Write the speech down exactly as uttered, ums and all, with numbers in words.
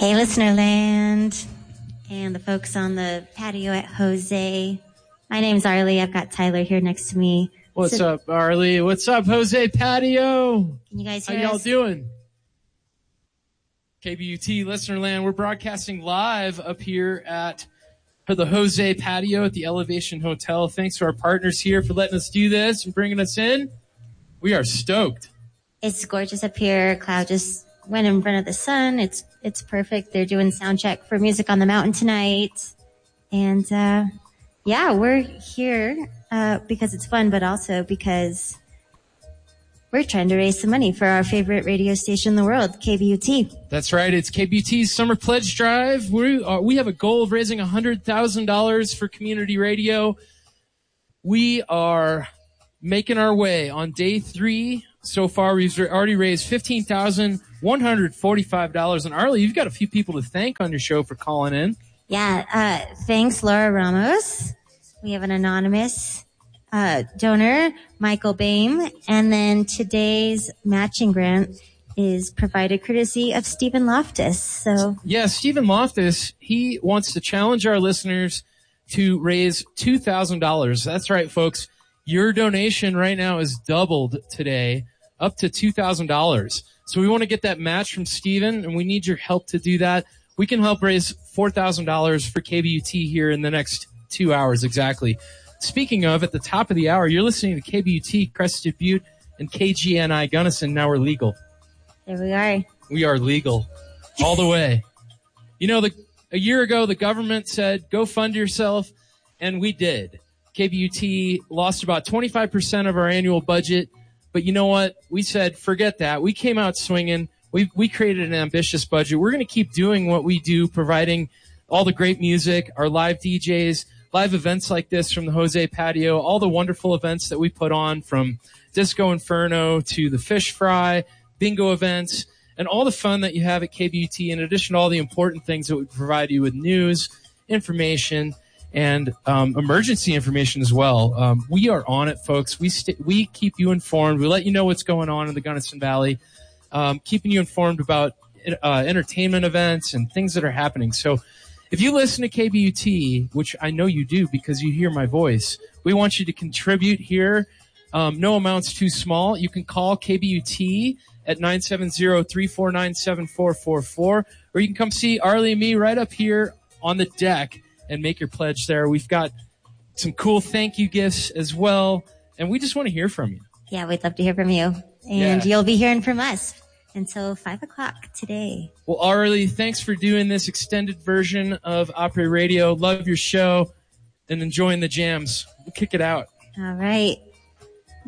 Hey, listener land, and the folks on the patio at Jose. My name's Arlie. I've got Tyler here next to me. What's so, up, Arlie? What's up, Jose Patio? Can you guys hear How y'all us? doing? K B U T, listener land. We're broadcasting live up here at for the Jose Patio at the Elevation Hotel. Thanks to our partners here for letting us do this and bringing us in. We are stoked. It's gorgeous up here. Cloud just went in front of the sun. It's it's perfect. They're doing sound check for Music on the Mountain tonight. And, uh, yeah, we're here uh, because it's fun, but also because we're trying to raise some money for our favorite radio station in the world, K B U T. That's right. It's K B U T's Summer Pledge Drive. We are, we have a goal of raising one hundred thousand dollars for community radio. We are making our way on day three. So far, we've already raised fifteen thousand one hundred forty-five dollars. And Arlie, you've got a few people to thank on your show for calling in. Yeah, uh, thanks, Laura Ramos. We have an anonymous uh, donor, Michael Boehm. And then today's matching grant is provided courtesy of Stephen Loftus. So, yeah, Stephen Loftus, he wants to challenge our listeners to raise two thousand dollars. That's right, folks. Your donation right now is doubled today, up to two thousand dollars. So we want to get that match from Stephen, and we need your help to do that. We can help raise four thousand dollars for K B U T here in the next two hours exactly. Speaking of, at the top of the hour, you're listening to K B U T, Crested Butte, and K G N I Gunnison. Now we're legal. There we are. We are legal all the way. You know, the, a year ago, the government said, go fund yourself, and we did. K B U T lost about twenty-five percent of our annual budget. But you know what? We said, forget that. We came out swinging. We we created an ambitious budget. We're going to keep doing what we do, providing all the great music, our live D Js, live events like this from the Jose Patio, all the wonderful events that we put on, from Disco Inferno to the Fish Fry, bingo events, and all the fun that you have at K B U T, in addition to all the important things that we provide you with news, information, and um, emergency information as well. Um, we are on it, folks. We st- we keep you informed. We let you know what's going on in the Gunnison Valley, um, keeping you informed about uh, entertainment events and things that are happening. So if you listen to K B U T, which I know you do because you hear my voice, we want you to contribute here. Um, no amount's too small. You can call K B U T at nine seven zero, three four nine, seven four four four, or you can come see Arlie and me right up here on the deck and make your pledge there. We've got some cool thank you gifts as well, and we just want to hear from you. Yeah, we'd love to hear from you. And Yeah. you'll be hearing from us until five o'clock today. Well, Arlie, thanks for doing this extended version of Opry Radio. Love your show and enjoying the jams. We'll kick it out. All right.